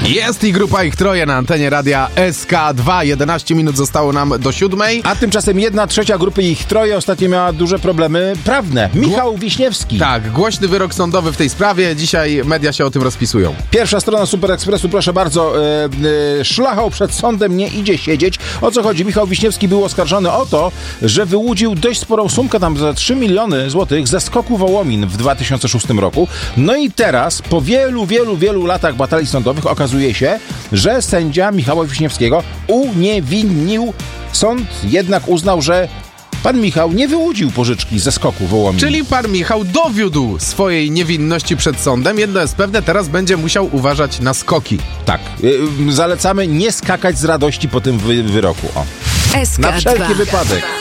Jest i grupa ich troje na antenie radia SK2. 11 minut zostało nam do 7. A tymczasem 1/3 grupy ich troje ostatnio miała duże problemy prawne. Michał Wiśniewski. Tak, głośny wyrok sądowy w tej sprawie. Dzisiaj media się o tym rozpisują. Pierwsza strona Super Expressu, proszę bardzo. Szlachał przed sądem nie idzie siedzieć. O co chodzi? Michał Wiśniewski był oskarżony o to, że wyłudził dość sporą sumkę, tam za 3 miliony złotych ze SKOK-u Wołomin w 2006 roku. No i teraz, po wielu latach batalii sądowych okazuje się, że sędzia Michała Wiśniewskiego uniewinnił. Sąd jednak uznał, że pan Michał nie wyłudził pożyczki ze SKOK-u Wołomin. Czyli pan Michał dowiódł swojej niewinności przed sądem. Jedno jest pewne, teraz będzie musiał uważać na skoki. Tak. Zalecamy nie skakać z radości po tym wyroku. O. SK2. Na wszelki wypadek.